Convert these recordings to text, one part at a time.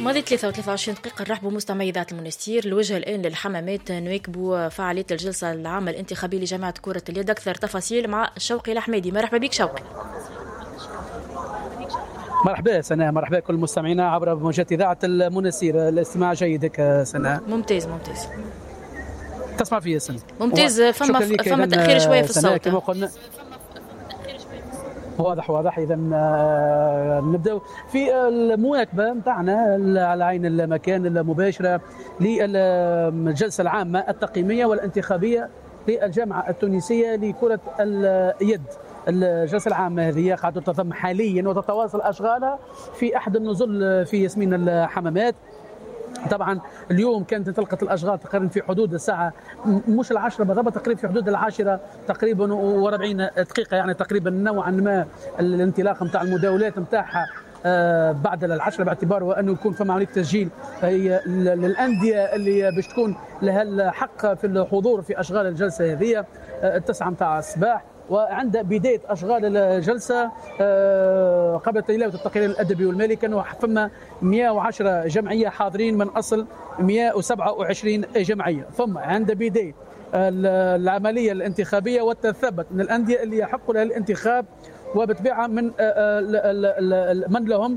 ماضي 23 دقيقة نرحبوا مستمعي إذاعة المنستير. الوجه الآن للحمامات نواكبوا فعالية الجلسة العامة الانتخابية لجامعة كرة اليد. أكثر تفاصيل مع شوقي الحميدي. مرحبا بك شوقي. مرحبا سناء، مرحبا كل مستمعينا عبر موجات إذاعة المنستير. الاستماع جيدك سناء. ممتاز. تسمع فيا سناء؟ ممتاز. فما تأخير شوية في الصوت. كما قلنا واضح. إذا نبدأ في المواكبة نتاعنا على عين المكان المباشرة للجلسة العامة التقييمية والانتخابية للجامعة التونسية لكرة اليد. الجلسة العامة هذه قاعدة تتم حاليا وتتواصل أشغالها في أحد النزل في ياسمين الحمامات. طبعا اليوم كانت تلقت الاشغال تقريبا في حدود الساعه مش 10 بالضبط، تقريبا في حدود 10 تقريبا و40 دقيقه، يعني تقريبا نوعا ما الانطلاق نتاع المداولات نتاعها بعد 10 باعتبار وانه يكون فما عمليه تسجيل هي للانديه اللي باش تكون لها الحق في الحضور في اشغال الجلسه هذه 9 نتاع الصباح. وعند بداية أشغال الجلسة قبل تلاوة التقرير الأدبي والمالي كانوا فما 110 جمعية حاضرين من أصل 127 جمعية. ثم عند بداية العملية الانتخابية والتثبت من الأندية اللي يحق لها الانتخاب وبتبيع من لهم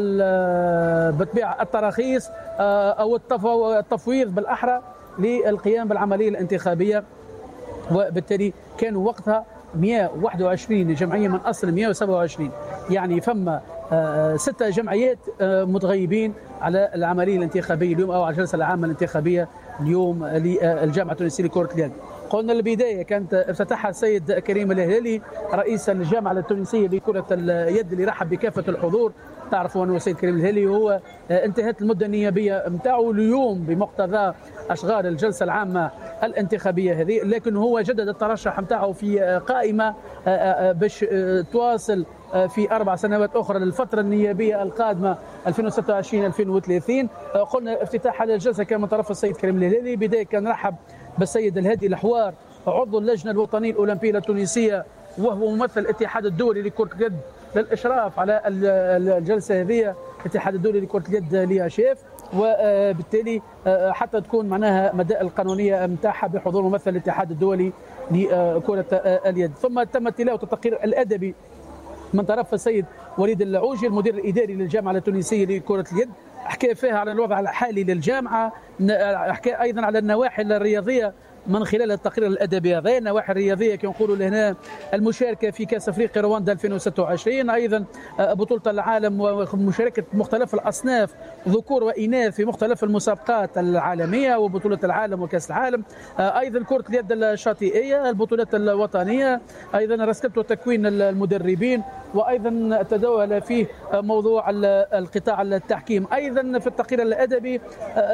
بتبيع التراخيص أو التفويض بالأحرى للقيام بالعملية الانتخابية. وبالتالي كانوا وقتها 121 جمعية من أصل 127، يعني فما 6 جمعيات متغيبين على العملية الانتخابية اليوم أو على الجلسة العامة الانتخابية اليوم للجامعة التونسية لكرة اليد. قلنا البداية كانت افتتحها السيد كريم الهلالي رئيس الجامعة التونسية لكرة اليد اللي رحب بكافة الحضور. تعرفوا أنه السيد كريم الهلالي هو انتهت المدة النيابية متاعه اليوم بمقتضى أشغال الجلسة العامة الانتخابية هذه، لكن هو جدد الترشح متاعه في قائمة باش تواصل في 4 سنوات أخرى للفترة النيابية القادمة 2026-2030. قلنا افتتاح هذه الجلسة كان من طرف السيد كريم الهلالي. بداية كان رحب بالسيد الهادي الحوار عضو اللجنة الوطنية الأولمبية التونسية وهو ممثل الاتحاد الدولي لكرة اليد للإشراف على الجلسة هذه، الاتحاد الدولي لكرة اليد لياشيف، وبالتالي حتى تكون معناها مدى القانونية متاعها بحضور ممثل الاتحاد الدولي لكرة اليد. ثم تم تلاوة التقرير الأدبي من طرف السيد وليد العوجي المدير الإداري للجامعة التونسية لكرة اليد. حكى فيها على الوضع الحالي للجامعة، حكى أيضا على النواحي الرياضية من خلال التقرير الأدبي هذا. النواحي الرياضية كي نقولوا لهنا المشاركة في كأس أفريقيا رواندا 2026، أيضا بطولة العالم ومشاركة مختلف الأصناف ذكور وإناث في مختلف المسابقات العالمية وبطولة العالم وكأس العالم، أيضا كرة اليد الشاطئية، البطولات الوطنية، أيضا رسكبت وتكوين المدربين، وأيضا تداول فيه موضوع القطاع التحكيم. أيضا في التقرير الأدبي